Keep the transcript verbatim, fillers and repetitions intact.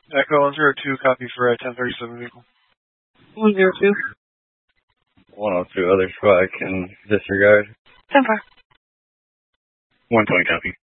Echo one zero two, copy for a ten thirty-seven vehicle. one zero two. one oh two, other squad can disregard. ten four. one twenty, copy.